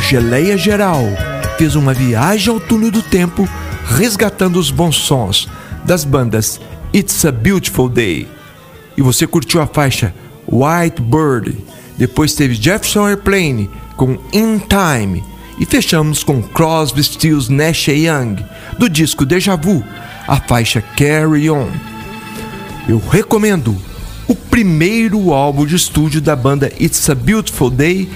Geleia Geral fez uma viagem ao túnel do tempo, resgatando os bons sons das bandas It's a Beautiful Day. E você curtiu a faixa White Bird. Depois teve Jefferson Airplane com In Time. E fechamos com Crosby, Stills, Nash & Young, do disco Deja Vu, a faixa Carry On. Eu recomendo o primeiro álbum de estúdio da banda It's a Beautiful Day,